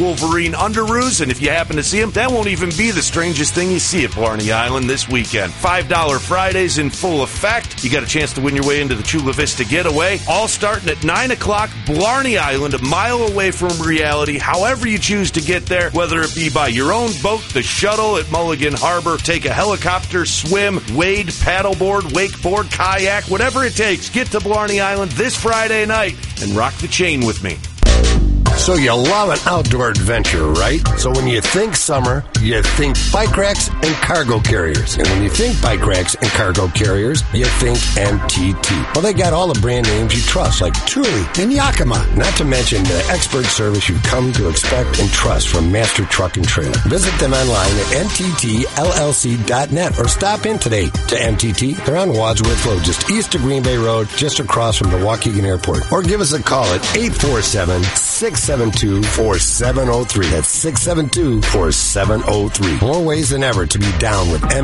Wolverine Underoos, and if you happen to see them, that won't even be the strangest thing you see at Blarney Island this weekend. $5 Fridays in full effect. You got a chance to win your way into the Chula Vista Getaway, all starting at 9 o'clock. Blarney Island, a mile away from reality. However you choose to get there, whether it be by your own boat, the shuttle at Mulligan Harbor, take a helicopter, swim, wade, paddleboard, wakeboard, kayak, whatever it takes, get to Blarney Island this Friday night and rock the chain with me. So you love an outdoor adventure, right? So when you think summer, you think bike racks and cargo carriers. And when you think bike racks and cargo carriers, you think MTT. Well, they got all the brand names you trust, like Thule and Yakima. Not to mention the expert service you've come to expect and trust from Master Truck and Trailer. Visit them online at mttllc.net or stop in today to MTT. They're on Wadsworth Road, just east of Green Bay Road, just across from the Waukegan Airport. Or give us a call at 847-672-4703. That's 672-4703. More ways than ever to be down with